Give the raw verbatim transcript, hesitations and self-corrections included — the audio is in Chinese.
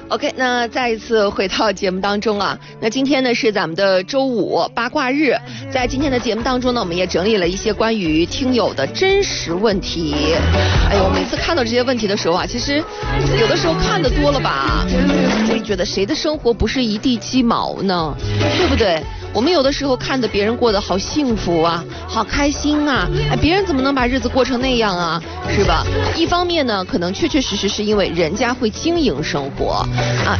OK， 那再一次回到节目当中啊，那今天呢是咱们的周五八卦日，在今天的节目当中呢，我们也整理了一些关于听友的真实问题。哎呦，每次看到这些问题的时候啊，其实有的时候看得多了吧，我也觉得谁的生活不是一地鸡毛呢？对不对？我们有的时候看着别人过得好幸福啊，好开心啊，哎，别人怎么能把日子过成那样啊，是吧？一方面呢，可能确确实实是因为人家会经营生活啊。